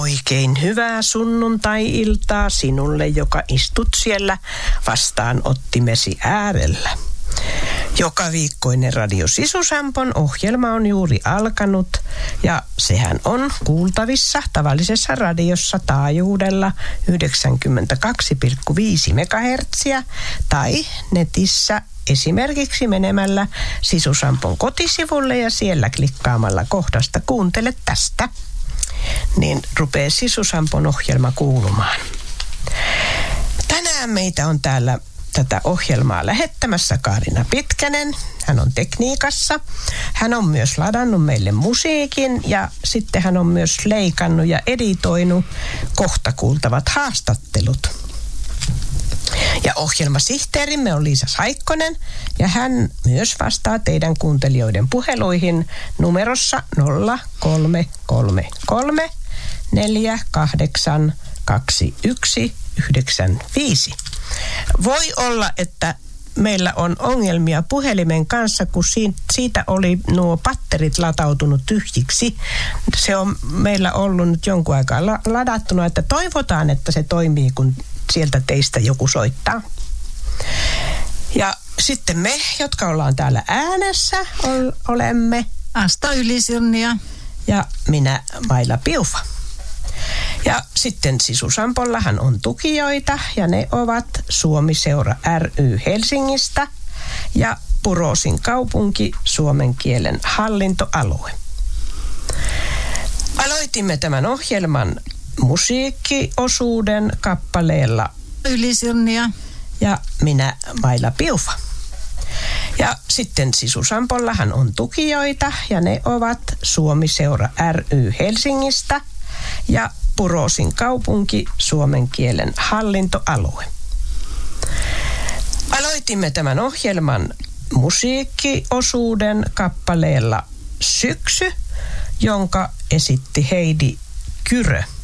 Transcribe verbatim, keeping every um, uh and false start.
Oikein hyvää sunnuntai-iltaa sinulle, joka istut siellä vastaanottimesi äärellä. Joka viikkoinen Radio Sisusampon ohjelma on juuri alkanut ja sehän on kuultavissa tavallisessa radiossa taajuudella yhdeksänkymmentäkaksi pilkku viisi megahertsiä tai netissä esimerkiksi menemällä Sisusampon kotisivulle ja siellä klikkaamalla kohdasta kuuntele tästä, niin rupeaa Sisusampon ohjelma kuulumaan. Tänään meitä on täällä tätä ohjelmaa lähettämässä Kaarina Pitkänen. Hän on tekniikassa. Hän on myös ladannut meille musiikin ja sitten hän on myös leikannut ja editoinut kohta kuultavat haastattelut. Ja ohjelmasihteerimme on Liisa Saikkonen ja hän myös vastaa teidän kuuntelijoiden puheluihin numerossa nolla kolme kolme kolme neljä kahdeksan kaksi yksi yhdeksän viisi. Voi olla, että meillä on ongelmia puhelimen kanssa, kun siitä oli nuo patterit latautunut tyhjiksi. Se on meillä ollut nyt jonkun aikaa ladattuna, että toivotaan, että se toimii, kun sieltä teistä joku soittaa. Ja sitten me, jotka ollaan täällä äänessä, olemme Asta Ylisilnia ja minä Maila Piufa. Ja sitten Sisusampollahan on tukijoita ja ne ovat Suomi-seura ry Helsingistä ja Purosin kaupunki suomen kielen hallintoalue. Aloitimme tämän ohjelman musiikkiosuuden kappaleella Ylisilnia ja minä Maila Piufa. Ja sitten Sisusampollahan on tukijoita ja ne ovat Suomi-seura ry Helsingistä ja Purosin kaupunki suomen kielen hallintoalue. Aloitimme tämän ohjelman musiikkiosuuden kappaleella Syksy, jonka esitti Heidi Kyrö.